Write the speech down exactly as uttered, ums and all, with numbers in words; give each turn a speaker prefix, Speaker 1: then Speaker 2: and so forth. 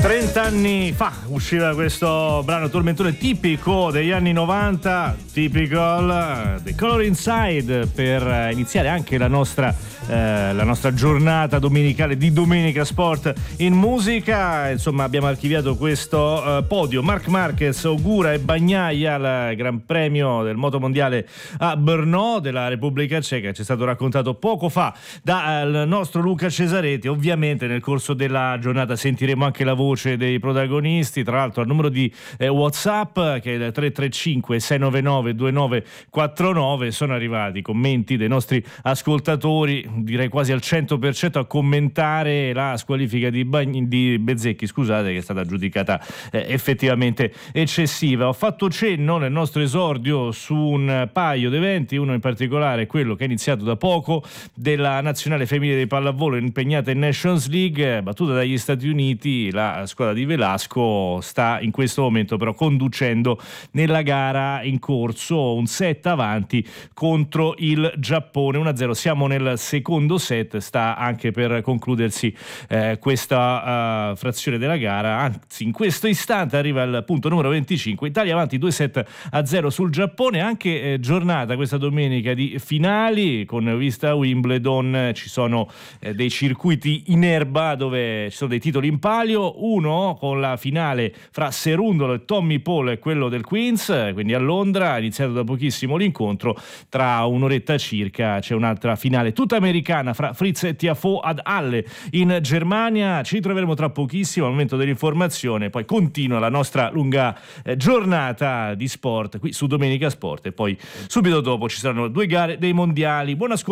Speaker 1: trent'anni fa usciva questo brano tormentone tipico degli anni novanta, typical, The Color Inside, per iniziare anche la nostra, eh, la nostra giornata domenicale di Domenica Sport in musica. Insomma, abbiamo archiviato questo eh, podio. Marc Marquez augura e Bagnaia al Gran Premio del Moto Mondiale a Brno della Repubblica Ceca. Ci è stato raccontato poco fa dal nostro Luca Cesaretti. Ovviamente nel corso della giornata sentiremo anche la voce dei protagonisti, tra l'altro al numero di eh, WhatsApp, che è il tre tre cinque sei nove nove due nove quattro nove. Sono arrivati commenti dei nostri ascoltatori, direi quasi al cento per cento, a commentare la squalifica di, Bagn- di Bezzecchi, scusate, che è stata giudicata eh, effettivamente eccessiva. Ho fatto cenno nel nostro esordio su un paio di eventi, uno in particolare quello che è iniziato da poco, della nazionale femminile di pallavolo impegnata in Nations League, battuta dagli Stati Uniti. La squadra di Velasco sta in questo momento però conducendo nella gara in corso, un set avanti contro il Giappone, uno a zero. Siamo nel secondo set, sta anche per concludersi eh, questa uh, frazione della gara, anzi in questo istante arriva al punto numero venticinque, Italia avanti due set a zero sul Giappone. Anche eh, giornata questa domenica di finali con vista a Wimbledon, ci sono eh, dei circuiti in erba dove ci sono dei titoli in palio, uno con la finale fra Serundolo e Tommy Paul e quello del Queens, quindi a Londra, è iniziato da pochissimo l'incontro. Tra un'oretta circa c'è un'altra finale tutta americana fra Fritz e Tiafoe ad Halle in Germania. Ci ritroveremo tra pochissimo al momento dell'informazione, poi continua la nostra lunga eh, giornata di sport qui su Domenica Sport e poi subito dopo ci saranno due gare dei mondiali. Buon ascolto.